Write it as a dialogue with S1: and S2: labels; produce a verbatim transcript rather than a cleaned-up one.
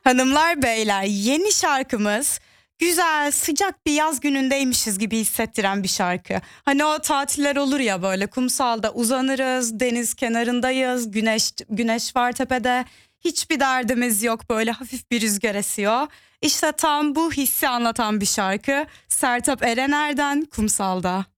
S1: Hanımlar beyler, yeni şarkımız güzel sıcak bir yaz günündeymişiz gibi hissettiren bir şarkı. Hani o tatiller olur ya, böyle kumsalda uzanırız, deniz kenarındayız, güneş güneş var tepede, hiçbir derdimiz yok, böyle hafif bir rüzgar esiyor. İşte tam bu hissi anlatan bir şarkı. Sertab Erener'den Kumsalda.